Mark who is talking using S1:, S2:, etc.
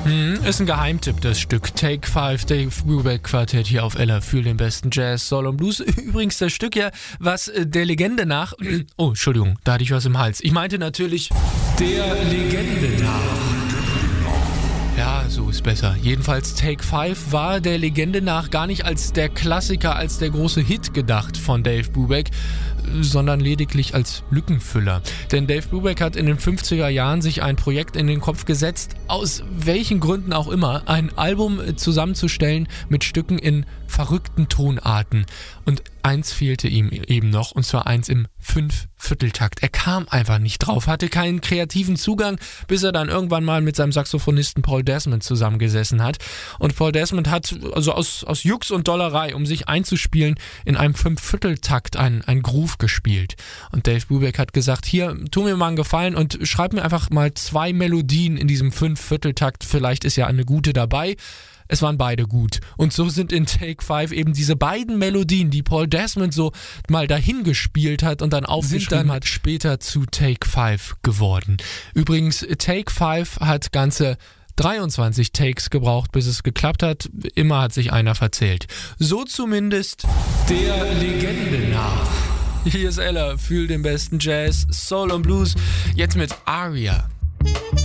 S1: Ist ein Geheimtipp, das Stück. Take 5, Dave Brubeck Quartett hier auf Ella für den besten Jazz, Soul und Blues. Übrigens das Stück ja, was der Legende nach... Oh, Entschuldigung, da hatte ich was im Hals. Ich meinte natürlich der Legende nach. Ja, so ist besser. Jedenfalls Take 5 war der Legende nach gar nicht als der Klassiker, als der große Hit gedacht von Dave Brubeck, sondern lediglich als Lückenfüller. Denn Dave Brubeck hat in den 50er Jahren sich ein Projekt in den Kopf gesetzt, aus welchen Gründen auch immer, ein Album zusammenzustellen mit Stücken in verrückten Tonarten. Und eins fehlte ihm eben noch, und zwar eins im 5/4-Takt. Er kam einfach nicht drauf, hatte keinen kreativen Zugang, bis er dann irgendwann mal mit seinem Saxophonisten Paul Desmond zusammengesessen hat. Und Paul Desmond hat also aus Jux und Dollerei, um sich einzuspielen, in einem 5/4-Takt ein Groove gespielt. Und Dave Brubeck hat gesagt, hier, tu mir mal einen Gefallen und schreib mir einfach mal 2 Melodien in diesem 5/4-Takt, vielleicht ist ja eine gute dabei. Es waren beide gut. Und so sind in Take 5 eben diese beiden Melodien, die Paul Desmond so mal dahin gespielt hat und dann aufgeschrieben hat, später zu Take 5 geworden. Übrigens, Take 5 hat ganze 23 Takes gebraucht, bis es geklappt hat. Immer hat sich einer verzählt. So zumindest der Legende nach. Hier ist Ella, fühl den besten Jazz, Soul und Blues. Jetzt mit Aria.